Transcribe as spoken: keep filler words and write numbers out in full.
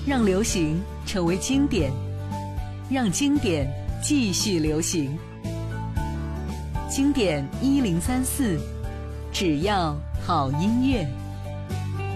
让流行成为经典，让经典继续流行。经典一零三四，只要好音乐。